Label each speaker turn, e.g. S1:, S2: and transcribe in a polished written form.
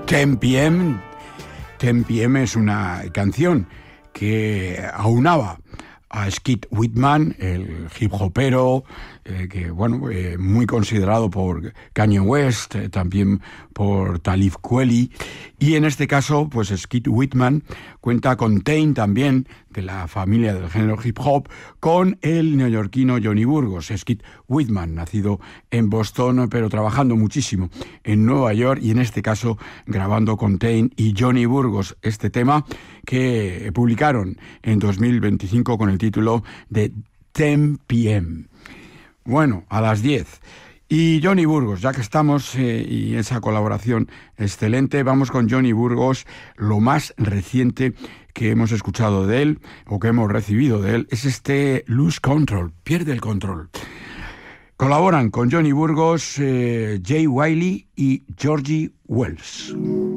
S1: 10 p.m. 10 p.m. es una canción que aunaba a Skid Whitman, el hip hopero, muy considerado por Kanye West, también por Talib Kweli, y en este caso, pues Skid Whitman cuenta con Tame también, de la familia del género hip hop, con el neoyorquino Johnny Burgos. Skid Whitman, nacido en Boston, pero trabajando muchísimo en Nueva York, y en este caso grabando con Tame y Johnny Burgos este tema que publicaron en 2025 con el título de 10 p.m. Bueno, a las 10. Y Johnny Burgos, ya que estamos y esa colaboración excelente, vamos con Johnny Burgos. Lo más reciente que hemos escuchado de él, o que hemos recibido de él, es este Lose Control, pierde el control. Colaboran con Johnny Burgos, Jay Wiley y Georgie Wells.